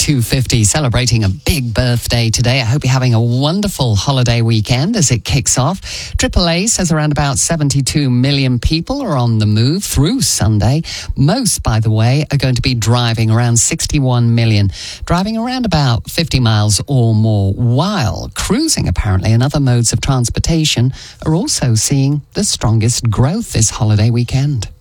250 celebrating a big birthday today. I hope you're having a wonderful holiday weekend as it kicks off. AAA says around about 72 million people are on the move through Sunday. Most, by the way, are going to be driving, around 61 million, driving around about 50 miles or more, while cruising apparently and other modes of transportation are also seeing the strongest growth this holiday weekend.